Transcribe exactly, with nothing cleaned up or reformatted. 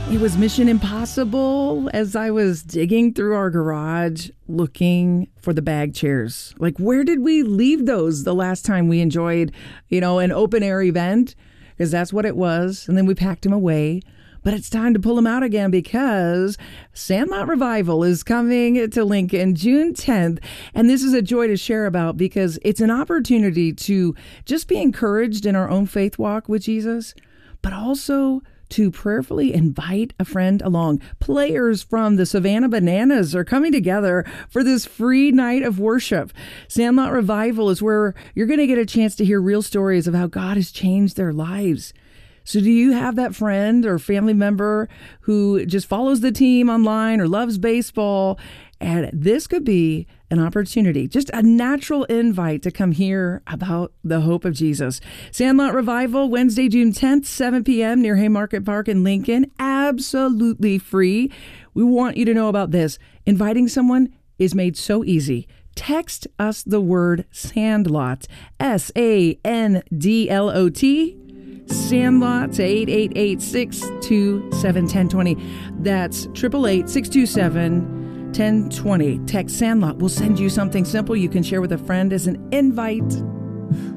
It was Mission Impossible as I was digging through our garage looking for the bag chairs. Like, where did we leave those the last time we enjoyed, you know, an open air event? Because that's what it was. And then we packed them away. But it's time to pull them out again because Sandlot Revival is coming to Lincoln June tenth. And this is a joy to share about because it's an opportunity to just be encouraged in our own faith walk with Jesus, but also to prayerfully invite a friend along. Players from the Savannah Bananas are coming together for this free night of worship. Sandlot Revival is where you're going to get a chance to hear real stories of how God has changed their lives. So do you have that friend or family member who just follows the team online or loves baseball? And this could be an opportunity, just a natural invite to come hear about the hope of Jesus. Sandlot Revival, Wednesday, June tenth, seven p.m. near Haymarket Park in Lincoln. Absolutely free. We want you to know about this. Inviting someone is made so easy. Text us the word Sandlot, S A N D L O T, Sandlot to eight eight eight, six two seven, one zero two zero. That's eight eight eight, six two seven, one zero two zero. Text Sandlot. We'll send you something simple you can share with a friend as an invite.